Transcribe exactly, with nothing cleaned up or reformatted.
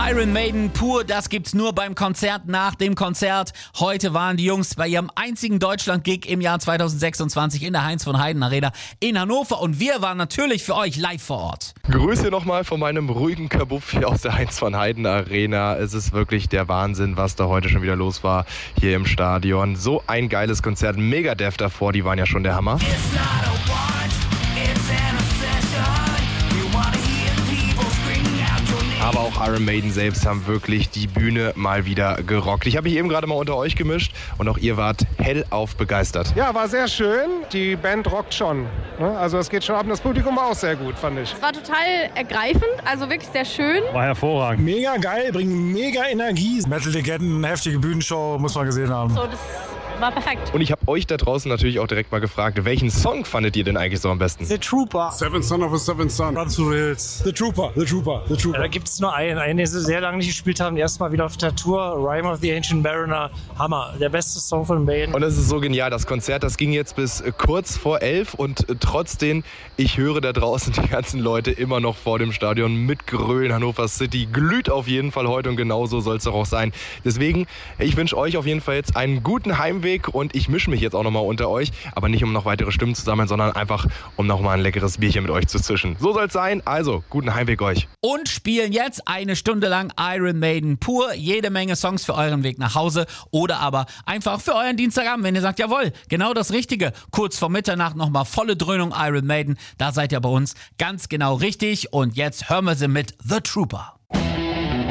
Iron Maiden pur, das gibt's nur beim Konzert nach dem Konzert. Heute waren die Jungs bei ihrem einzigen Deutschland-Gig im Jahr zweitausendsechsundzwanzig in der Heinz von Heiden Arena in Hannover und wir waren natürlich für euch live vor Ort. Grüße nochmal von meinem ruhigen Kabuff hier aus der Heinz von Heiden Arena. Es ist wirklich der Wahnsinn, was da heute schon wieder los war hier im Stadion. So ein geiles Konzert, Megadeth davor, die waren ja schon der Hammer. Aber auch Iron Maiden selbst haben wirklich die Bühne mal wieder gerockt. Ich habe mich eben gerade mal unter euch gemischt und auch ihr wart hellauf begeistert. Ja, war sehr schön. Die Band rockt schon. Also es geht schon ab und das Publikum war auch sehr gut, fand ich. Es war total ergreifend, also wirklich sehr schön. War hervorragend. Mega geil, bringen mega Energie. Metal-Legenden, heftige Bühnenshow, muss man gesehen haben. So, das war perfekt. Und ich habe euch da draußen natürlich auch direkt mal gefragt, welchen Song fandet ihr denn eigentlich so am besten? The Trooper. Seventh Son of a Seventh Son. Run through the Hills. The Trooper, The Trooper, The Trooper. Ja, da gibt es nur einen, einen, den sie sehr lange nicht gespielt haben. Erstmal wieder auf der Tour, Rime of the Ancient Mariner. Hammer, der beste Song von Maiden. Und es ist so genial, das Konzert, das ging jetzt bis kurz vor elf und trotzdem, ich höre da draußen die ganzen Leute immer noch vor dem Stadion mitgrölen. Hannover City glüht auf jeden Fall heute und genauso soll es doch auch sein. Deswegen, ich wünsche euch auf jeden Fall jetzt einen guten Heimweg und ich mische mich jetzt auch nochmal unter euch, aber nicht um noch weitere Stimmen zu sammeln, sondern einfach um nochmal ein leckeres Bierchen mit euch zu zischen. So soll es sein, also guten Heimweg euch. Und spielen jetzt eine Stunde lang Iron Maiden pur, jede Menge Songs für euren Weg nach Hause oder aber einfach für euren Dienstagabend, wenn ihr sagt, jawohl, genau das Richtige. Kurz vor Mitternacht nochmal volle Dröhnung Iron Maiden, da seid ihr bei uns ganz genau richtig und jetzt hören wir sie mit The Trooper.